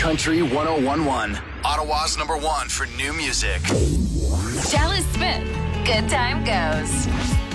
Country 1011. Ottawa's #1 for new music. Dallas Smith. Good time goes.